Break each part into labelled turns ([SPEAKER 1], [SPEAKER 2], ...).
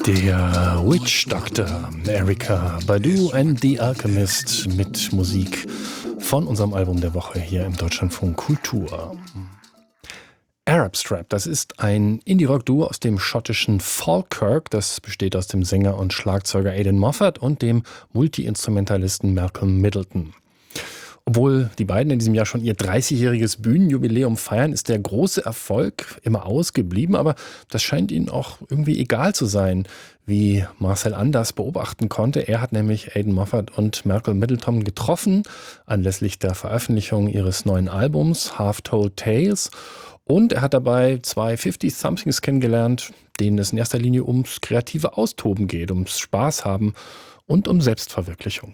[SPEAKER 1] Der Witch Doctor, Erykah Badu and the Alchemist mit Musik von unserem Album der Woche hier im Deutschlandfunk Kultur. Arab Strap, das ist ein Indie-Rock-Duo aus dem schottischen Falkirk. Das besteht aus dem Sänger und Schlagzeuger Aidan Moffat und dem Multi-Instrumentalisten Malcolm Middleton. Obwohl die beiden in diesem Jahr schon ihr 30-jähriges Bühnenjubiläum feiern, ist der große Erfolg immer ausgeblieben. Aber das scheint ihnen auch irgendwie egal zu sein, wie Marcel Anders beobachten konnte. Er hat nämlich Aidan Moffat und Malcolm Middleton getroffen anlässlich der Veröffentlichung ihres neuen Albums Half-Told Tales. Und er hat dabei zwei 50-Somethings kennengelernt, denen es in erster Linie ums kreative Austoben geht, ums Spaß haben und um Selbstverwirklichung.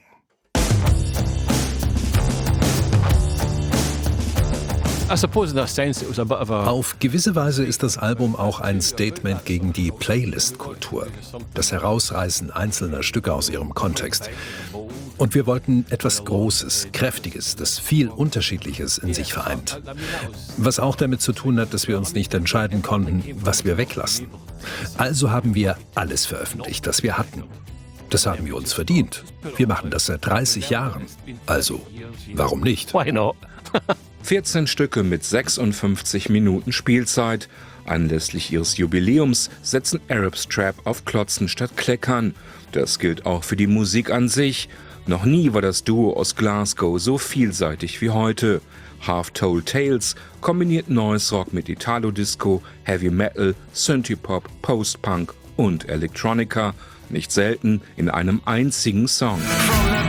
[SPEAKER 2] Auf gewisse Weise ist das Album auch ein Statement gegen die Playlist-Kultur, das Herausreißen einzelner Stücke aus ihrem Kontext. Und wir wollten etwas Großes, Kräftiges, das viel Unterschiedliches in sich vereint. Was auch damit zu tun hat, dass wir uns nicht entscheiden konnten, was wir weglassen. Also haben wir alles veröffentlicht, das wir hatten. Das haben wir uns verdient. Wir machen das seit 30 Jahren. Also, warum nicht?
[SPEAKER 3] 14 Stücke mit 56 Minuten Spielzeit. Anlässlich ihres Jubiläums setzen Arab Strap auf Klotzen statt Kleckern. Das gilt auch für die Musik an sich. Noch nie war das Duo aus Glasgow so vielseitig wie heute. Half-Told Tales kombiniert Noise Rock mit Italo-Disco, Heavy Metal, Synthie-Pop, Post-Punk und Electronica. Nicht selten in einem einzigen Song.